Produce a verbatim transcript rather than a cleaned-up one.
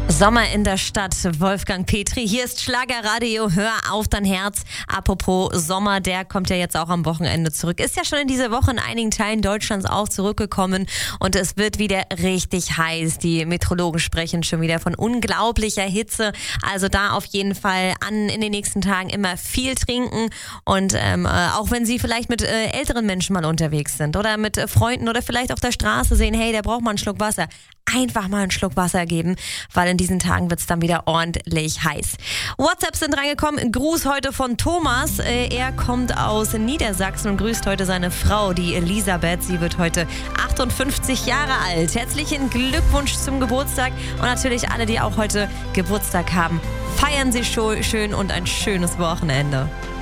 Sommer in der Stadt, Wolfgang Petri. Hier ist Schlagerradio, hör auf dein Herz. Apropos Sommer, der kommt ja jetzt auch am Wochenende zurück. Ist ja schon in dieser Woche in einigen Teilen Deutschlands auch zurückgekommen und es wird wieder richtig heiß. Die Meteorologen sprechen schon wieder von unglaublicher Hitze. Also da auf jeden Fall an in den nächsten Tagen immer viel trinken und ähm, auch wenn Sie vielleicht mit äh, älteren Menschen mal unterwegs sind oder mit äh, Freunden oder vielleicht auf der Straße sehen, hey, der braucht mal einen Schluck Wasser. Einfach mal einen Schluck Wasser geben, weil in diesen Tagen wird es dann wieder ordentlich heiß. WhatsApps sind reingekommen. Gruß heute von Thomas. Er kommt aus Niedersachsen und grüßt heute seine Frau, die Elisabeth. Sie wird heute achtundfünfzig Jahre alt. Herzlichen Glückwunsch zum Geburtstag und natürlich alle, die auch heute Geburtstag haben. Feiern Sie schön und ein schönes Wochenende.